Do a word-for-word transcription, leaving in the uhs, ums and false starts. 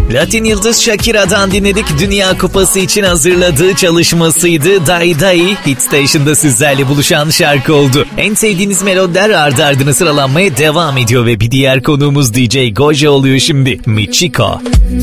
Latin yıldız Shakira'dan dinledik. Dünya Kupası için hazırladığı çalışmasıydı. Dai Dai Hit Station'da sizlerle buluşan şarkı oldu. En sevdiğiniz melodiler ardı ardına sıralanmaya devam ediyor ve bir diğer konuğumuz D J Goja oluyor şimdi. Michiko.